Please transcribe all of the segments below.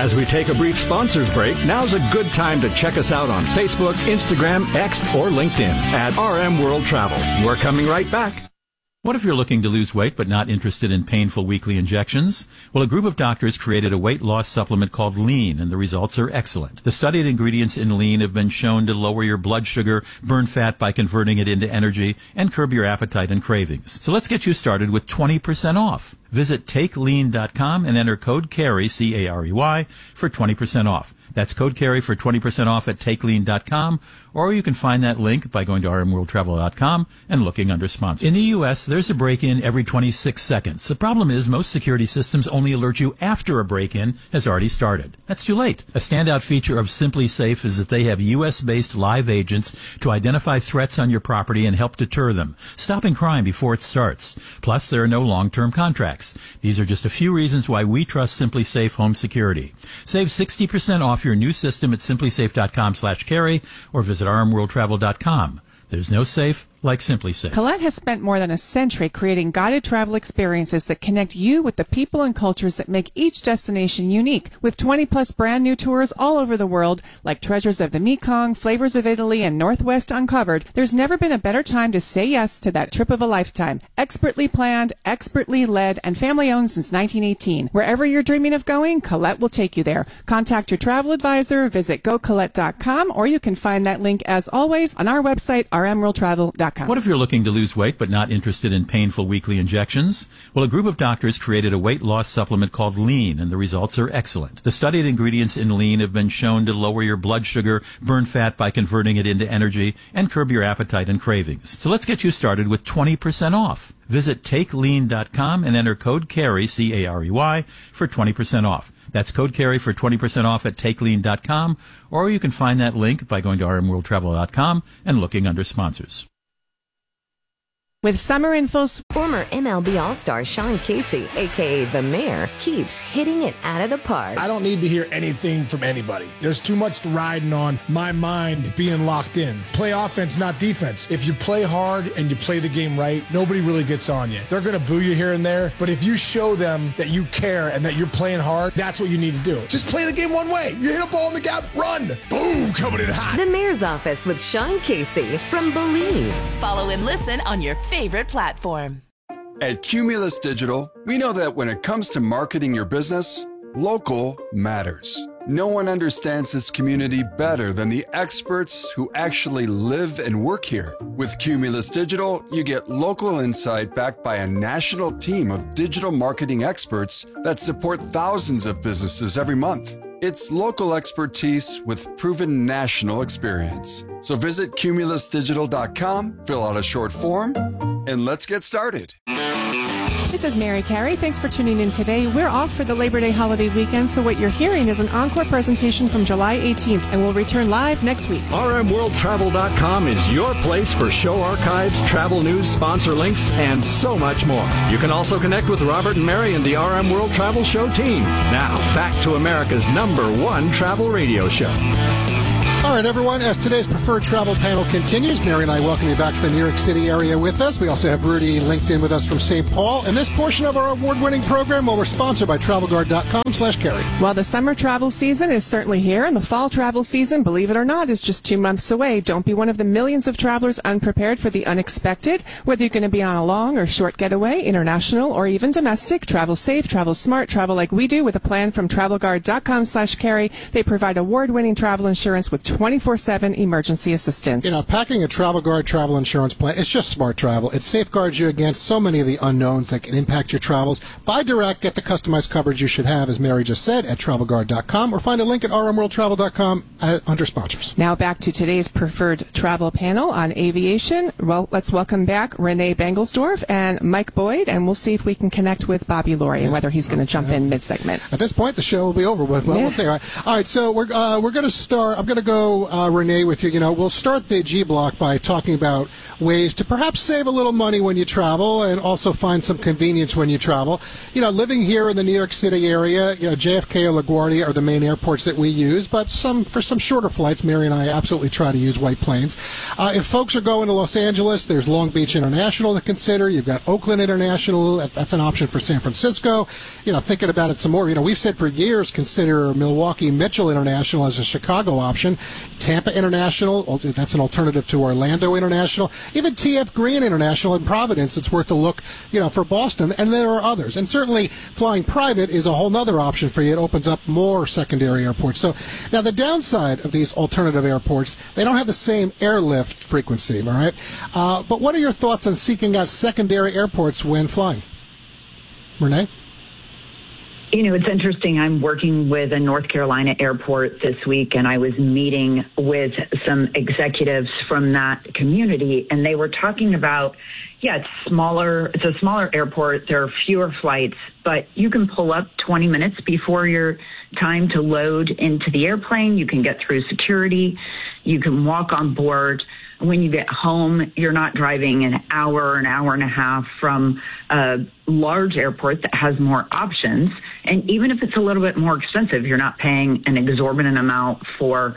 As we take a brief sponsors break, now's a good time to check us out on Facebook, Instagram, X, or LinkedIn at RM World Travel. We're coming right back. What if you're looking to lose weight but not interested in painful weekly injections? Well, a group of doctors created a weight loss supplement called Lean, and the results are excellent. The studied ingredients in Lean have been shown to lower your blood sugar, burn fat by converting it into energy, and curb your appetite and cravings. So let's get you started with 20% off. Visit TakeLean.com and enter code CARRY, C-A-R-E-Y, for 20% off. That's code CARRY for 20% off at TakeLean.com, or you can find that link by going to rmworldtravel.com and looking under sponsors. In the U.S., there's a break-in every 26 seconds. The problem is most security systems only alert you after a break-in has already started. That's too late. A standout feature of Simply Safe is that they have U.S.-based live agents to identify threats on your property and help deter them, stopping crime before it starts. Plus, there are no long-term contracts. These are just a few reasons why we trust Simply Safe Home Security. Save 60% off your new system at simplysafe.com/carry or visit rmworldtravel.com. There's no safe like Simply Safe. Colette has spent more than a century creating guided travel experiences that connect you with the people and cultures that make each destination unique. With 20-plus brand new tours all over the world, like Treasures of the Mekong, Flavors of Italy, and Northwest Uncovered, there's never been a better time to say yes to that trip of a lifetime. Expertly planned, expertly led, and family-owned since 1918. Wherever you're dreaming of going, Colette will take you there. Contact your travel advisor, visit GoColette.com, or you can find that link, as always, on our website, rmworldtravel.com. What if you're looking to lose weight but not interested in painful weekly injections? Well, a group of doctors created a weight loss supplement called Lean, and the results are excellent. The studied ingredients in Lean have been shown to lower your blood sugar, burn fat by converting it into energy, and curb your appetite and cravings. So let's get you started with 20% off. Visit TakeLean.com and enter code CARRY, C-A-R-E-Y, for 20% off. That's code CARRY for 20% off at TakeLean.com, or you can find that link by going to rmworldtravel.com and looking under sponsors. With summer in full swing. Former MLB All-Star Sean Casey, a.k.a. The Mayor, keeps hitting it out of the park. I don't need to hear anything from anybody. There's too much riding on my mind being locked in. Play offense, not defense. If you play hard and you play the game right, nobody really gets on you. They're going to boo you here and there, but if you show them that you care and that you're playing hard, that's what you need to do. Just play the game one way. You hit a ball in the gap, run. Boom, coming in hot. The Mayor's Office with Sean Casey from Believe. Follow and listen on your favorite platform. At Cumulus Digital, we know that when it comes to marketing your business, local matters. No one understands this community better than the experts who actually live and work here. With Cumulus Digital, you get local insight backed by a national team of digital marketing experts that support thousands of businesses every month. It's local expertise with proven national experience. So visit cumulusdigital.com, fill out a short form, and let's get started. This is Mary Carey. Thanks for tuning in today. We're off for the Labor Day holiday weekend, so what you're hearing is an encore presentation from July 18th, and we'll return live next week. rmworldtravel.com is your place for show archives, travel news, sponsor links, and so much more. You can also connect with Robert and Mary and the RM World Travel Show team. Now, back to America's #1 travel radio show. All right, everyone, as today's preferred travel panel continues, Mary and I welcome you back to the New York City area with us. We also have Rudy linked in with us from St. Paul. And this portion of our award-winning program, well, we're sponsored by TravelGuard.com/Carry. Well, the summer travel season is certainly here, and the fall travel season, believe it or not, is just 2 months away. Don't be one of the millions of travelers unprepared for the unexpected. Whether you're going to be on a long or short getaway, international or even domestic, travel safe, travel smart, travel like we do with a plan from TravelGuard.com/Carry. They provide award-winning travel insurance with 24/7 emergency assistance. You know, packing a TravelGuard travel insurance plan, it's just smart travel. It safeguards you against so many of the unknowns that can impact your travels. Buy direct, get the customized coverage you should have, as Mary just said, at TravelGuard.com, or find a link at rmworldtravel.com under sponsors. Now back to today's preferred travel panel on aviation. Well, let's welcome back Renee Bengelsdorf and Mike Boyd, and we'll see if we can connect with Bobby Laurie and whether he's going to jump in mid-segment. At this point, the show will be over with. Well, we'll see. All right, so we're going to start. I'm going to go go, Renee, with you. We'll start the G Block by talking about ways to perhaps save a little money when you travel and also find some convenience when you travel. Living here in the New York City area, JFK or LaGuardia are the main airports that we use, but for some shorter flights, Mary and I absolutely try to use White Plains. If folks are going to Los Angeles, there's Long Beach International to consider. You've got Oakland International. That's an option for San Francisco. Thinking about it some more, we've said for years consider Milwaukee Mitchell International as a Chicago option. Tampa International, that's an alternative to Orlando International. Even TF Green International in Providence, it's worth a look, for Boston. And there are others. And certainly flying private is a whole other option for you. It opens up more secondary airports. So now the downside of these alternative airports, they don't have the same airlift frequency, all right? But what are your thoughts on seeking out secondary airports when flying? Renee? It's interesting. I'm working with a North Carolina airport this week, and I was meeting with some executives from that community, and they were talking about, it's smaller. It's a smaller airport. There are fewer flights, but you can pull up 20 minutes before your time to load into the airplane. You can get through security. You can walk on board. When you get home, you're not driving an hour and a half from a large airport that has more options. And even if it's a little bit more expensive, you're not paying an exorbitant amount for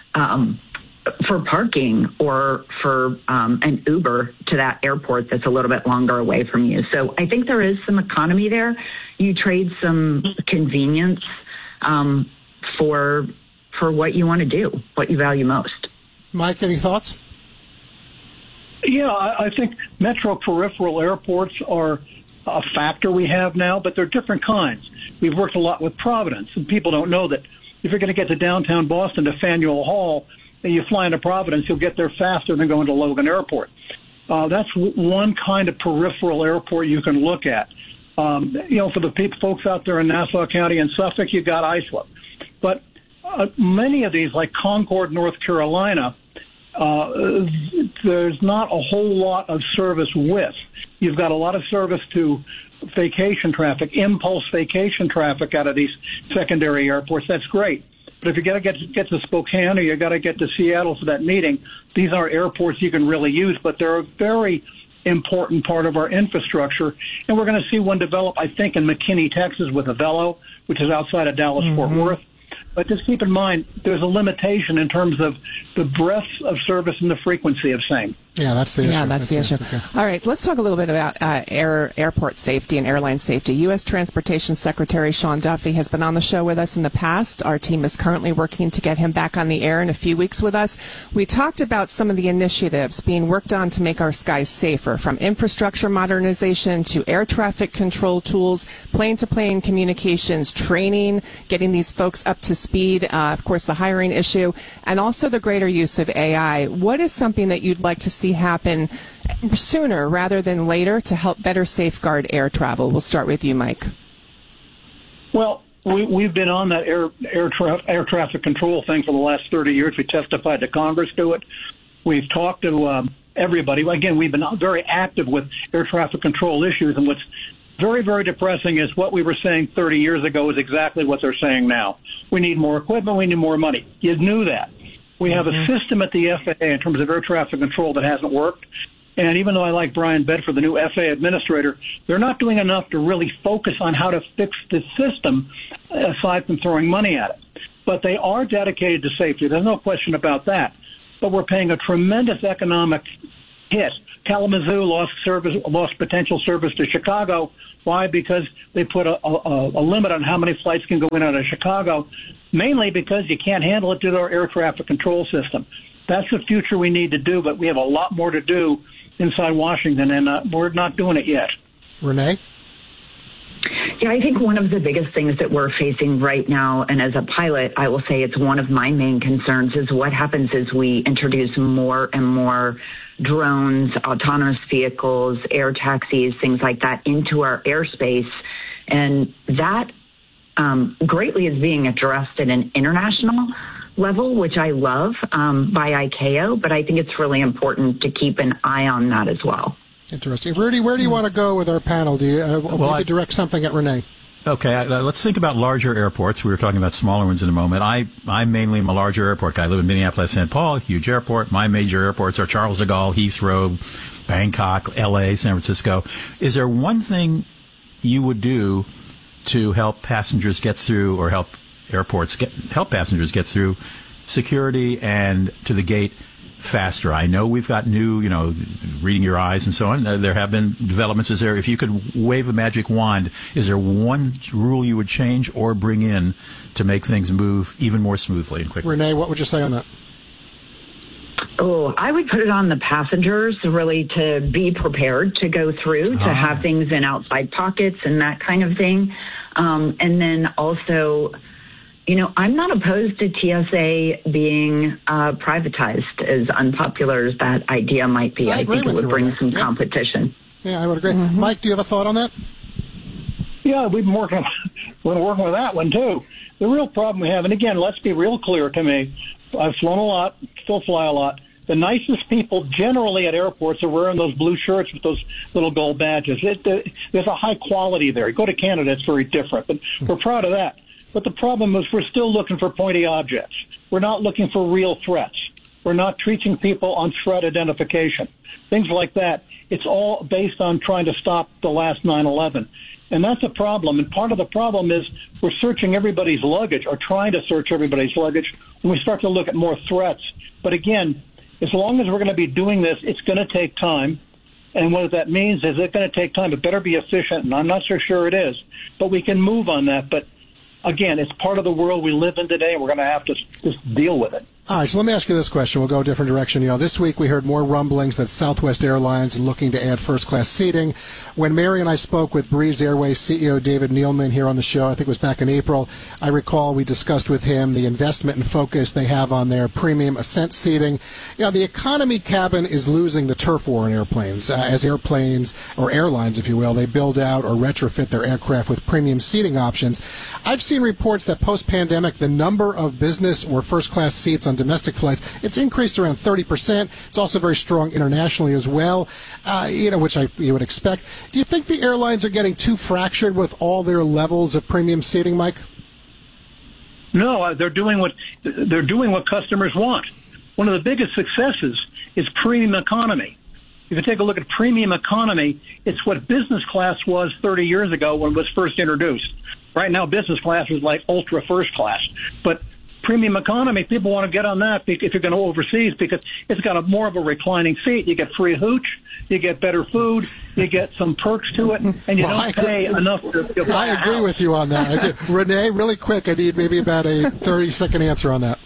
parking or for an Uber to that airport that's a little bit longer away from you. So I think there is some economy there. You trade some convenience for what you want to do, what you value most. Mike, any thoughts? Yeah, I think metro peripheral airports are a factor we have now, but they're different kinds. We've worked a lot with Providence, and people don't know that if you're going to get to downtown Boston to Faneuil Hall, and you fly into Providence, you'll get there faster than going to Logan Airport. That's one kind of peripheral airport you can look at. For the folks out there in Nassau County and Suffolk, you've got Islip. But many of these, like Concord, North Carolina, there's not a whole lot of service with. You've got a lot of service to vacation traffic, impulse vacation traffic out of these secondary airports. That's great. But if you got to get to Spokane or you got to get to Seattle for that meeting, these are airports you can really use, but they're a very important part of our infrastructure. And we're going to see one develop, I think, in McKinney, Texas with Avelo, which is outside of Dallas-Fort Worth. But just keep in mind, there's a limitation in terms of the breadth of service and the frequency of same. Yeah, that's the issue. Yeah, that's the issue. Okay. All right, so let's talk a little bit about airport safety and airline safety. U.S. Transportation Secretary Sean Duffy has been on the show with us in the past. Our team is currently working to get him back on the air in a few weeks with us. We talked about some of the initiatives being worked on to make our skies safer, from infrastructure modernization to air traffic control tools, plane-to-plane communications, training, getting these folks up to speed, of course, the hiring issue, and also the greater use of AI. What is something that you'd like to see happen sooner rather than later to help better safeguard air travel? We'll start with you, Mike. Well, we've been on that air traffic control thing for the last 30 years. We testified to Congress to it. We've talked to everybody. Again, we've been very active with air traffic control issues, and what's very, very depressing is what we were saying 30 years ago is exactly what they're saying now. We need more equipment. We need more money. You knew that. We have a system at the FAA in terms of air traffic control that hasn't worked. And even though I like Brian Bedford, the new FAA administrator, they're not doing enough to really focus on how to fix the system aside from throwing money at it. But they are dedicated to safety. There's no question about that. But we're paying a tremendous economic hit. Kalamazoo lost potential service to Chicago. Why? Because they put a limit on how many flights can go in and out of Chicago, mainly because you can't handle it through our air traffic control system. That's the future we need to do, but we have a lot more to do inside Washington, and we're not doing it yet. Renee? Yeah, I think one of the biggest things that we're facing right now, and as a pilot, I will say it's one of my main concerns, is what happens as we introduce more and more drones, autonomous vehicles, air taxis, things like that into our airspace. And that greatly is being addressed at an international level, which I love, by ICAO, but I think it's really important to keep an eye on that as well. Interesting. Rudy, where do you want to go with our panel? Do you maybe direct something at Renee? Okay, let's think about larger airports. We were talking about smaller ones in a moment. I mainly am a larger airport guy. I live in Minneapolis, St. Paul, huge airport. My major airports are Charles de Gaulle, Heathrow, Bangkok, LA, San Francisco. Is there one thing you would do to help passengers get through, or help passengers get through security and to the gate faster? I know we've got new, reading your eyes and so on. There have been developments. Is there, if you could wave a magic wand, is there one rule you would change or bring in to make things move even more smoothly and quickly? Renee, what would you say on that? Oh, I would put it on the passengers really to be prepared to go through, to have things in outside pockets and that kind of thing. And then also, I'm not opposed to TSA being privatized, as unpopular as that idea might be. I think it would bring some competition. Yeah, I would agree. Mm-hmm. Mike, do you have a thought on that? Yeah, we've been working with that one, too. The real problem we have, and again, let's be real clear to me, I've flown a lot, still fly a lot. The nicest people generally at airports are wearing those blue shirts with those little gold badges. There's a high quality there. You go to Canada, it's very different, but we're proud of that. But the problem is we're still looking for pointy objects. We're not looking for real threats. We're not treating people on threat identification. Things like that. It's all based on trying to stop the last 9/11. And that's a problem. And part of the problem is we're searching everybody's luggage, or trying to search everybody's luggage, when we start to look at more threats. But again, as long as we're going to be doing this, it's going to take time. And what that means is it's going to take time. It better be efficient, and I'm not so sure it is. But we can move on that. But again, it's part of the world we live in today, and we're going to have to just deal with it. All right, so let me ask you this question. We'll go a different direction. This week we heard more rumblings that Southwest Airlines is looking to add first-class seating. When Mary and I spoke with Breeze Airways CEO David Neeleman here on the show, I think it was back in April, I recall we discussed with him the investment and focus they have on their premium ascent seating. The economy cabin is losing the turf war in airplanes. As airplanes, or airlines, if you will, they build out or retrofit their aircraft with premium seating options. I've seen reports that post-pandemic, the number of business or first-class seats on domestic flights, it's increased around 30%. It's also very strong internationally as well, which you would expect. Do you think the airlines are getting too fractured with all their levels of premium seating, Mike? No, they're doing what customers want. One of the biggest successes is premium economy. If you take a look at premium economy, it's what business class was 30 years ago when it was first introduced. Right now, business class is like ultra first class. But premium economy, people want to get on that if you're going to overseas, because it's got more of a reclining seat. You get free hooch, you get better food, you get some perks to it, and you don't pay enough to buy I agree with you on that. I do. Renee, really quick, I need maybe about a 30-second answer on that.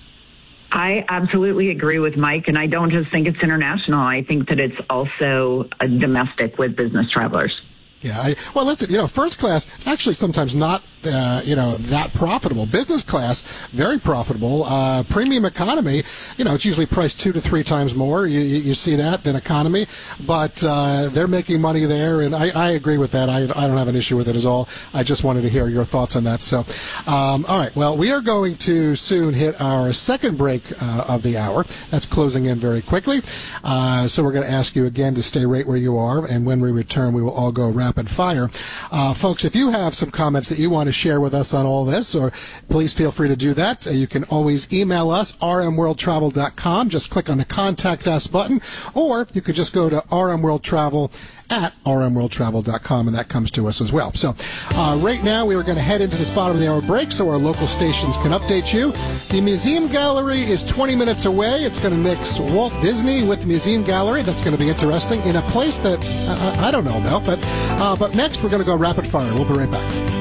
I absolutely agree with Mike, and I don't just think it's international. I think that it's also domestic with business travelers. Yeah. Well, listen, first class is actually sometimes not, that profitable. Business class, very profitable. Premium economy, it's usually priced 2 to 3 times more. You see that than economy, but they're making money there, and I agree with that. I don't have an issue with it at all. I just wanted to hear your thoughts on that. So, all right. Well, we are going to soon hit our second break of the hour. That's closing in very quickly. So we're going to ask you again to stay right where you are, and when we return, we will all go rapid fire. Folks, if you have some comments that you want to share with us on all this, or please feel free to do that. You can always email us, rmworldtravel.com. Just click on the Contact Us button, or you could just go to rmworldtravel at rmworldtravel.com, and that comes to us as well. So right now we are going to head into this bottom of the hour break so our local stations can update you. The Museum Gallery is 20 minutes away. It's going to mix Walt Disney with the Museum Gallery. That's going to be interesting in a place that I don't know about. But next we're going to go rapid fire. We'll be right back.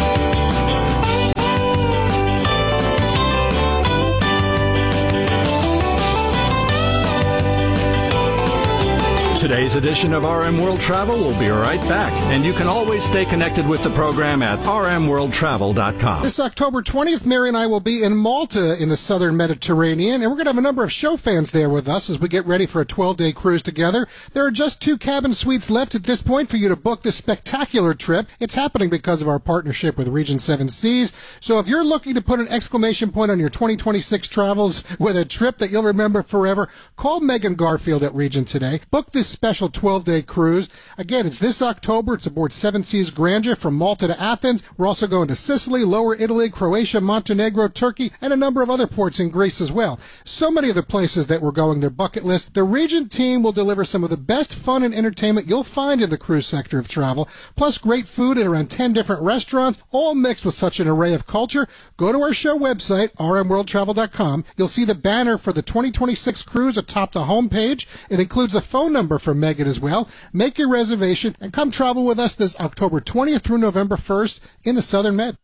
Today's edition of RM World Travel will be right back, and you can always stay connected with the program at rmworldtravel.com. This October 20th, Mary and I will be in Malta in the southern Mediterranean, and we're going to have a number of show fans there with us as we get ready for a 12-day cruise together. There are just 2 cabin suites left at this point for you to book this spectacular trip. It's happening because of our partnership with Region 7 Seas. So if you're looking to put an exclamation point on your 2026 travels with a trip that you'll remember forever, call Megan Garfield at Region today. Book this special 12-day cruise. Again, it's this October. It's aboard Seven Seas Grandeur from Malta to Athens. We're also going to Sicily, Lower Italy, Croatia, Montenegro, Turkey, and a number of other ports in Greece as well. So many of the places that we're going, their bucket list. The Regent team will deliver some of the best fun and entertainment you'll find in the cruise sector of travel, plus great food at around 10 different restaurants, all mixed with such an array of culture. Go to our show website, rmworldtravel.com. You'll see the banner for the 2026 cruise atop the homepage. It includes the phone number for Megan as well. Make your reservation and come travel with us this October 20th through November 1st in the Southern Med.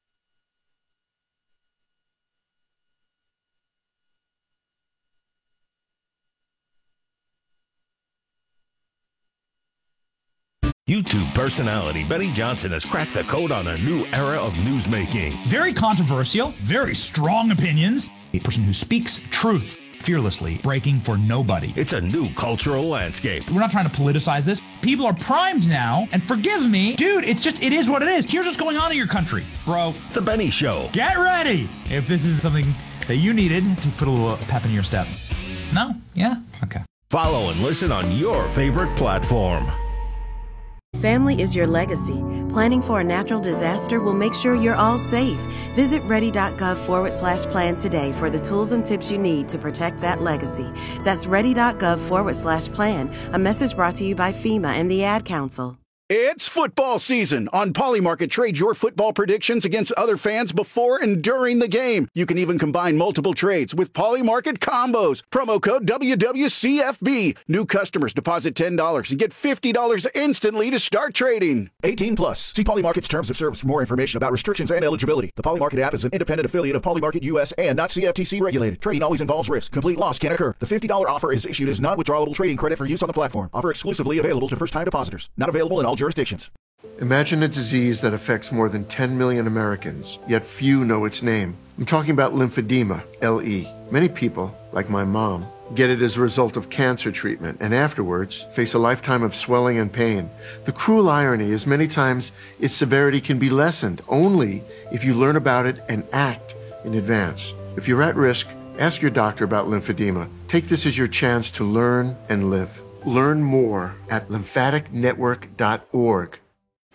YouTube personality Benny Johnson has cracked the code on a new era of newsmaking. Very controversial, very strong opinions. A person who speaks truth fearlessly, breaking for nobody. It's a new cultural landscape. We're not trying to politicize this. People are primed now, and forgive me, dude, it is what it is. Here's what's going on in your country, bro. The Benny Show. Get ready if this is something that you needed to put a little pep in your step. No? Yeah? Okay. Follow and listen on your favorite platform. Family is your legacy. Planning for a natural disaster will make sure you're all safe. Visit ready.gov/plan today for the tools and tips you need to protect that legacy. That's ready.gov/plan. A message brought to you by FEMA and the Ad Council. It's football season. On Polymarket, trade your football predictions against other fans before and during the game. You can even combine multiple trades with Polymarket combos. Promo code WWCFB. New customers deposit $10 and get $50 instantly to start trading. 18 plus. See Polymarket's terms of service for more information about restrictions and eligibility. The Polymarket app is an independent affiliate of Polymarket US and not CFTC regulated. Trading always involves risk. Complete loss can occur. The $50 offer is issued as non-withdrawable trading credit for use on the platform. Offer exclusively available to first-time depositors. Not available in all jurisdictions. Imagine a disease that affects more than 10 million Americans, yet few know its name. I'm talking about lymphedema, LE. Many people, like my mom, get it as a result of cancer treatment and afterwards face a lifetime of swelling and pain. The cruel irony is many times its severity can be lessened only if you learn about it and act in advance. If you're at risk, ask your doctor about lymphedema. Take this as your chance to learn and live. Learn more at lymphaticnetwork.org.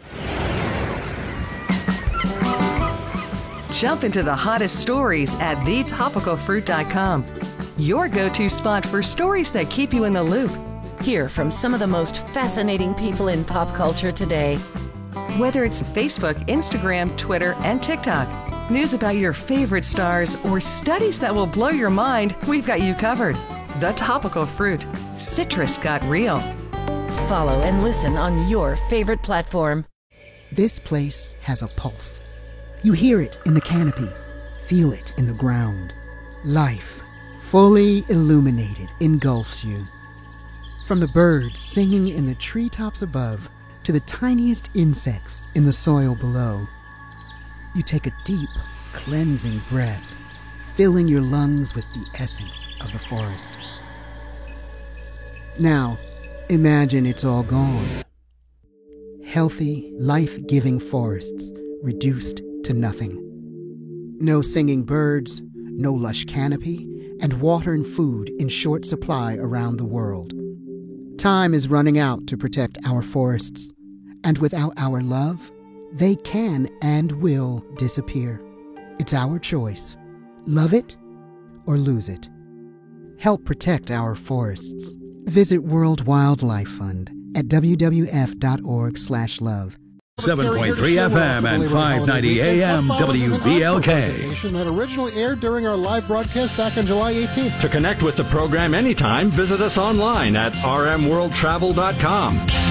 Jump into the hottest stories at thetopicalfruit.com. Your go-to spot for stories that keep you in the loop. Hear from some of the most fascinating people in pop culture today. Whether it's Facebook, Instagram, Twitter, and TikTok, news about your favorite stars, or studies that will blow your mind, we've got you covered. The Topical Fruit. Citrus got real. Follow and listen on your favorite platform. This place has a pulse. You hear it in the canopy, feel it in the ground. Life, fully illuminated, engulfs you. From the birds singing in the treetops above to the tiniest insects in the soil below. You take a deep, cleansing breath, filling your lungs with the essence of the forest. Now, imagine it's all gone. Healthy, life-giving forests reduced to nothing. No singing birds, no lush canopy, and water and food in short supply around the world. Time is running out to protect our forests, and without our love, they can and will disappear. It's our choice. Love it or lose it. Help protect our forests. Visit World Wildlife Fund at wwf.org/love. 7.3 FM and 590 AM WVLK. That originally aired during our live broadcast back on July 18th. To connect with the program anytime, visit us online at rmworldtravel.com.